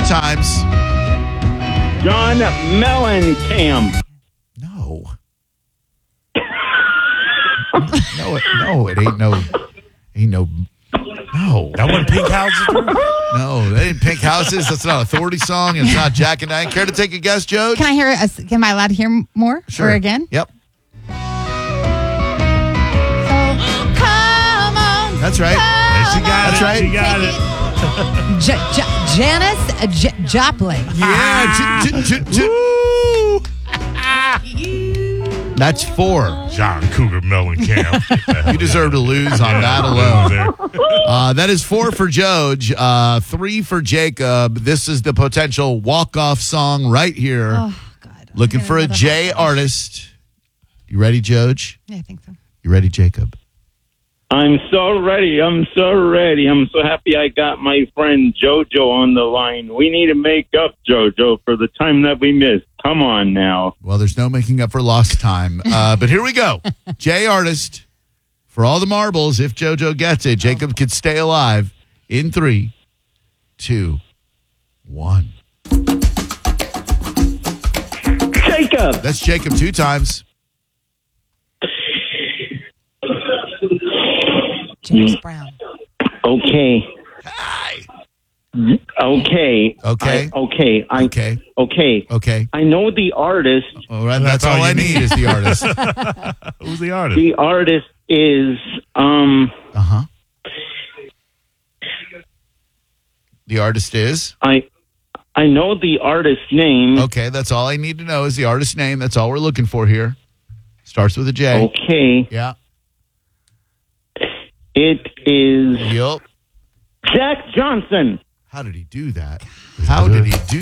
times. John Mellencamp. No. No, it ain't no. No. That one Pink Houses? No, they ain't Pink Houses. That's not Authority song. It's not Jack and Diane. Care to take a guess, Joe? Can I hear am I allowed to hear more? Sure. Or again? Yep. So, come on. That's right. She got That's it. right. She got it. Janice Joplin. Yeah. Woo! That's 4. John Cougar Mellencamp. You deserve to lose on that alone. That is 4 for Joj, 3 for Jacob. This is the potential walk-off song right here. Oh, God. Looking for a J artist. You ready, Joj? Yeah, I think so. You ready, Jacob? I'm so ready. I'm so happy I got my friend JoJo on the line. We need to make up, JoJo, for the time that we missed. Come on now. Well, there's no making up for lost time. But here we go. J artist. For all the marbles, if JoJo gets it, Jacob could stay alive in 3, 2, 1. Jacob. That's Jacob 2 times. James Brown. Okay. Hi. Okay. Okay. Okay. I know the artist. All right. That's all I need is the artist. Who's the artist? The artist is Uh-huh. The artist is? I know the artist's name. Okay, that's all I need to know is the artist's name. That's all we're looking for here. Starts with a J. Okay. Yeah. It is Yup. Jack Johnson. How did he do that? How did he do